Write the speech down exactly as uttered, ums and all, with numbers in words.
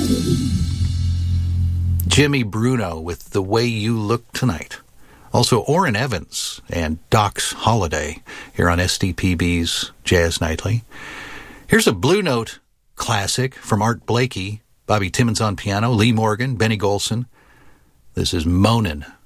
Jimmy Bruno with The Way You Look Tonight. Also, Orrin Evans and Doc's Holiday here on S D P B's Jazz Nightly. Here's a Blue Note classic from Art Blakey, Bobby Timmons on piano, Lee Morgan, Benny Golson. This is Moanin'.